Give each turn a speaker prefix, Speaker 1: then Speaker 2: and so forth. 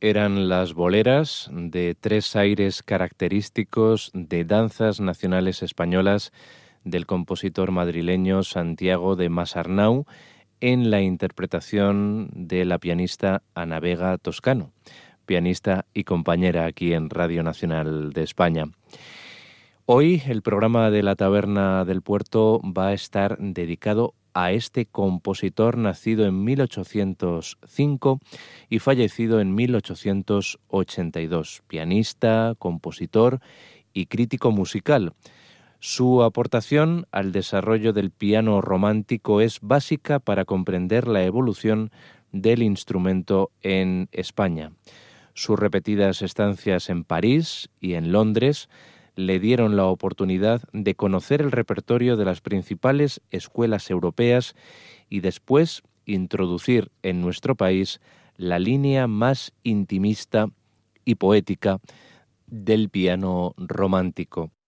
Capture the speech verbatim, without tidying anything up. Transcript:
Speaker 1: eran las boleras de tres aires característicos de danzas nacionales españolas del compositor madrileño Santiago de Masarnau en la interpretación de la pianista Ana Vega Toscano, pianista y compañera aquí en Radio Nacional de España. Hoy el programa de la Taberna del Puerto va a estar dedicado a este compositor nacido en mil ochocientos cinco y fallecido en mil ochocientos ochenta y dos, pianista, compositor y crítico musical. Su aportación al desarrollo del piano romántico es básica para comprender la evolución del instrumento en España. Sus repetidas estancias en París y en Londres le dieron la oportunidad de conocer el repertorio de las principales escuelas europeas y después introducir en nuestro país la línea más intimista y poética del piano romántico.